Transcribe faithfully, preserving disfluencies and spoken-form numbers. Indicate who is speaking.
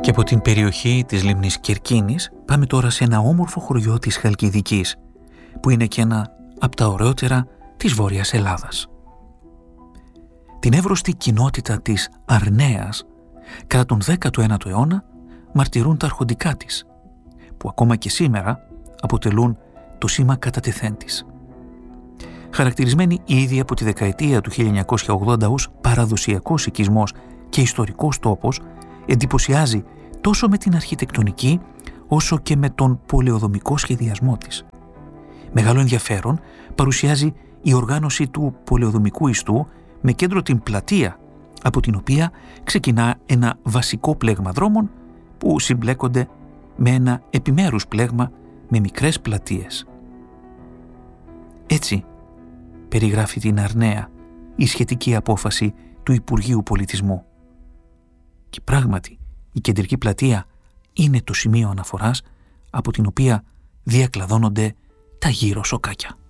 Speaker 1: Και από την περιοχή της λίμνης Κερκίνης πάμε τώρα σε ένα όμορφο χωριό της Χαλκιδικής, που είναι και ένα από τα ωραιότερα της Βόρειας Ελλάδας. Την εύρωστη κοινότητα της Αρνέας κατά τον δέκατο ένατο αιώνα μαρτυρούν τα αρχοντικά της, που ακόμα και σήμερα αποτελούν το σήμα κατατεθέν της. Χαρακτηρισμένη ήδη από τη δεκαετία του χίλια εννιακόσια ογδόντα ως παραδοσιακός οικισμός και ιστορικός τόπος, εντυπωσιάζει τόσο με την αρχιτεκτονική όσο και με τον πολεοδομικό σχεδιασμό της. Μεγάλο ενδιαφέρον παρουσιάζει η οργάνωση του πολεοδομικού ιστού με κέντρο την πλατεία, από την οποία ξεκινά ένα βασικό πλέγμα δρόμων που συμπλέκονται με ένα επιμέρους πλέγμα με μικρές πλατείες. Έτσι περιγράφει την Αρνέα η σχετική απόφαση του Υπουργείου Πολιτισμού. Και πράγματι η κεντρική πλατεία είναι το σημείο αναφοράς από την οποία διακλαδώνονται τα γύρω σοκάκια.